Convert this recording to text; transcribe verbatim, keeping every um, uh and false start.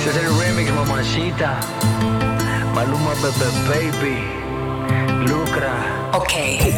Ese es el remix, mamacita. Maluma, Bebe Baby. Lucra. Ok.